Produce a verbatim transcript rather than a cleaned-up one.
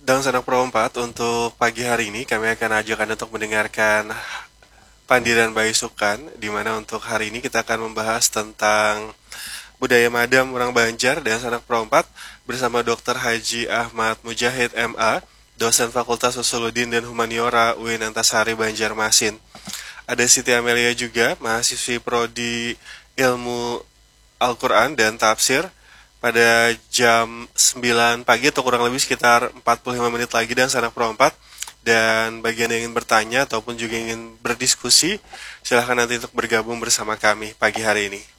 Dan Sanak Pro empat, untuk pagi hari ini kami akan ajak Anda untuk mendengarkan Pandiran Baisukan, di mana untuk hari ini kita akan membahas tentang budaya Madam orang Banjar dan Sanak Pro empat bersama dokter Haji Ahmad Mujahid M A, dosen Fakultas Sosiologi dan Humaniora U I N Antasari Banjarmasin. Ada Siti Amelia juga, mahasiswi prodi Ilmu Al-Quran dan Tafsir, pada jam sembilan pagi atau kurang lebih sekitar empat puluh lima menit lagi dan Sanak Pro empat. Dan bagi Anda yang ingin bertanya ataupun juga ingin berdiskusi, silahkan nanti untuk bergabung bersama kami pagi hari ini.